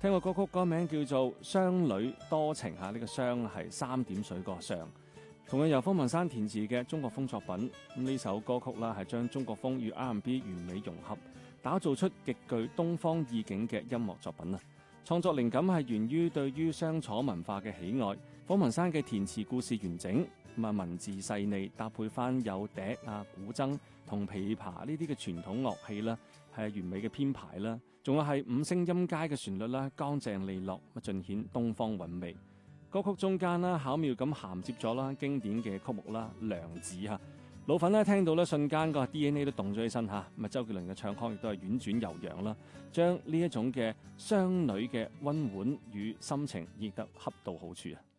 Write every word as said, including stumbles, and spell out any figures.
聽過歌曲歌名叫做《雙女多情》嚇，呢個雙係三點水個雙，同樣由方文山填詞嘅中國風作品。咁呢首歌曲啦係將中國風與 R and B 完美融合，打造出極具東方意境嘅音樂作品啊！創作靈感係源於對於雙楚文化嘅喜愛。方文山嘅填詞故事完整，咁啊文字細膩，搭配翻有笛啊、古箏同琵琶呢啲嘅傳統樂器啦，係完美嘅編排啦。仲有係五聲音階嘅旋律啦，乾淨利落，咁盡顯東方韻味。歌曲中間啦，巧妙咁銜接咗啦經典嘅曲目啦，《娘子》嚇。老粉咧聽到咧，瞬間個 D N A 都動咗起身嚇。咁啊，周杰倫嘅唱腔亦都係婉轉悠揚啦，將呢一種嘅雙女嘅溫婉與心情演得恰到好處啊！